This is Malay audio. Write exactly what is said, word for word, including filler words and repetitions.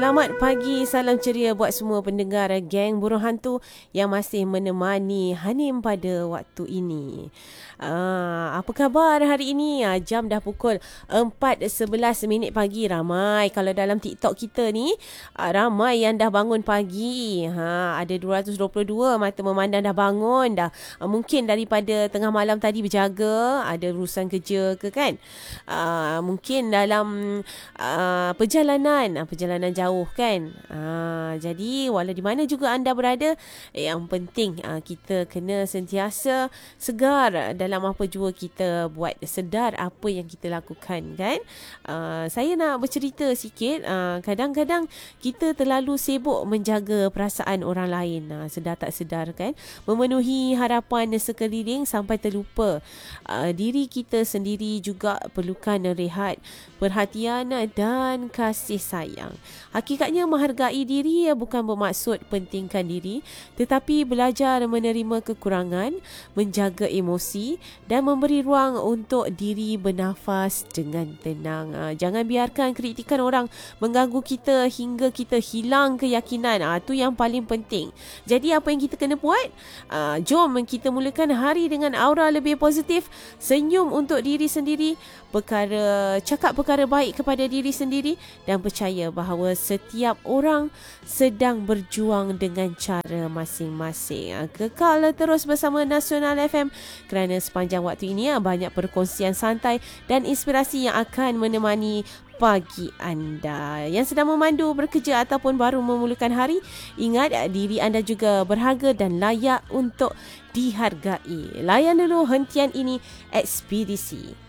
Selamat pagi, salam ceria buat semua pendengar geng burung hantu yang masih menemani Hanim pada waktu ini. Uh, apa khabar hari ini? Uh, jam dah pukul empat sebelas minit pagi. Ramai kalau dalam TikTok kita ni, uh, ramai yang dah bangun pagi. Ha, ada dua ratus dua puluh dua mata memandang dah bangun dah. Uh, mungkin daripada tengah malam tadi berjaga, ada urusan kerja ke kan? Uh, mungkin dalam uh, perjalanan, uh, perjalanan jauh kan. Uh, jadi walau di mana juga anda berada, yang penting uh, kita kena sentiasa segar dalam apa jua kita buat, sedar apa yang kita lakukan kan. Uh, saya nak bercerita sikit. Uh, kadang-kadang kita terlalu sibuk menjaga perasaan orang lain, uh, sedar tak sedar kan, memenuhi harapan sekeliling sampai terlupa uh, diri kita sendiri juga perlukan rehat, perhatian dan kasih sayang. Hakikatnya menghargai diri bukan bermaksud pentingkan diri, tetapi belajar menerima kekurangan, menjaga emosi dan memberi ruang untuk diri bernafas dengan tenang. Ha, jangan biarkan kritikan orang mengganggu kita hingga kita hilang keyakinan. Ha, itu yang paling penting. Jadi apa yang kita kena buat? Ha, jom kita mulakan hari dengan aura lebih positif, senyum untuk diri sendiri, perkara cakap perkara baik kepada diri sendiri dan percaya bahawa setiap orang sedang berjuang dengan cara masing-masing. Ha, kekal terus bersama Nasional F M kerana sepanjang waktu ini banyak perkongsian santai dan inspirasi yang akan menemani pagi anda. Yang sedang memandu, bekerja ataupun baru memulakan hari, ingat diri anda juga berharga dan layak untuk dihargai. Layan dulu hentian ini, ekspedisi.